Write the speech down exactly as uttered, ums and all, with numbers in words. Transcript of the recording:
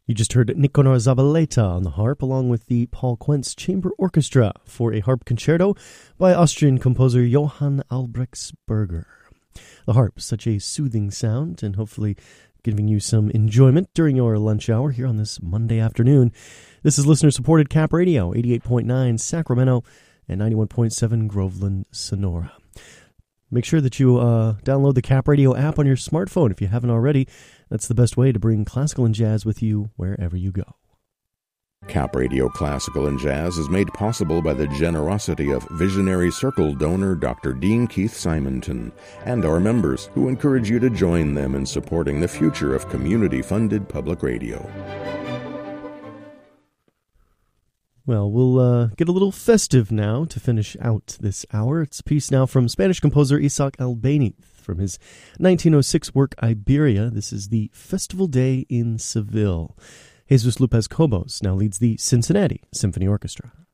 You just heard Nicanor Zabaleta on the harp, along with the Paul Quentz Chamber Orchestra for a harp concerto by Austrian composer Johann Albrechtsberger. The harp, such a soothing sound, and hopefully giving you some enjoyment during your lunch hour here on this Monday afternoon. This is listener-supported Cap Radio, eighty-eight point nine Sacramento and ninety-one point seven Groveland, Sonora. Make sure that you uh, download the Cap Radio app on your smartphone if you haven't already. That's the best way to bring classical and jazz with you wherever you go. Cap Radio Classical and Jazz is made possible by the generosity of visionary Circle donor Doctor Dean Keith Simonton and our members, who encourage you to join them in supporting the future of community-funded public radio. Well, we'll uh, get a little festive now to finish out this hour. It's a piece now from Spanish composer Isaac Albéniz from his nineteen oh six work Iberia. This is the Festival Day in Seville. Jesus Lopez Cobos now leads the Cincinnati Symphony Orchestra.